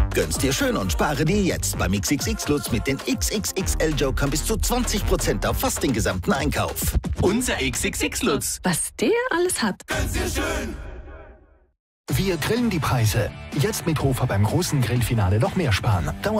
Gönn's dir schön und spare dir jetzt beim XXX Lutz mit den XXXL Jokern bis zu 20% auf fast den gesamten Einkauf. Unser XXX Lutz. Was der alles hat. Gönn's dir schön. Wir grillen die Preise. Jetzt mit Hofer beim großen Grillfinale noch mehr sparen.